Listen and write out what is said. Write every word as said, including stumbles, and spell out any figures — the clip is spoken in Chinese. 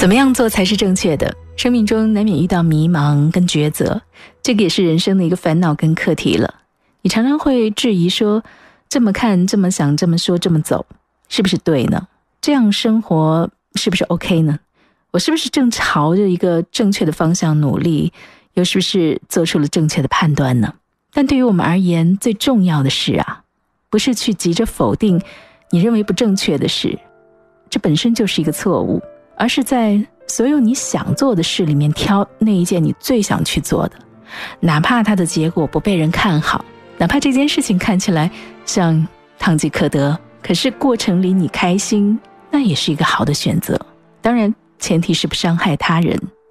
怎么样做才是正确的？生命中难免遇到迷茫跟抉择，这个也是人生的一个烦恼跟课题了。你常常会质疑说，这么看这么想这么说这么走是不是对呢？这样生活是不是 OK 呢？我是不是正朝着一个正确的方向努力，又是不是做出了正确的判断呢？但对于我们而言，最重要的是啊，不是去急着否定你认为不正确的事，这本身就是一个错误，而是在所有你想做的事里面挑那一件你最想去做的，哪怕它的结果不被人看好，哪怕这件事情看起来像堂吉诃德，可是过程里你开心，那也是一个好的选择。当然前提是不伤害他人。